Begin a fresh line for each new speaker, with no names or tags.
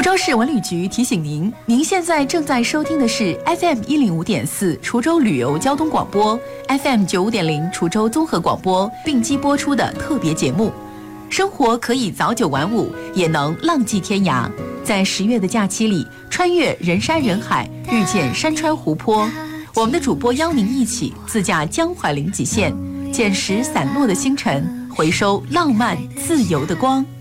州市文旅局提醒您，您现在正在收听的是 FM105.4 滁州旅游交通广播 ，FM95.0 滁州综合广播并机播出的特别节目。生活可以早9晚5，也能浪迹天涯。在10月的假期里，穿越人山人海，遇见山川湖泊。我们的主播邀您一起自驾江淮临济县，捡拾散落的星辰，回收浪漫自由的光。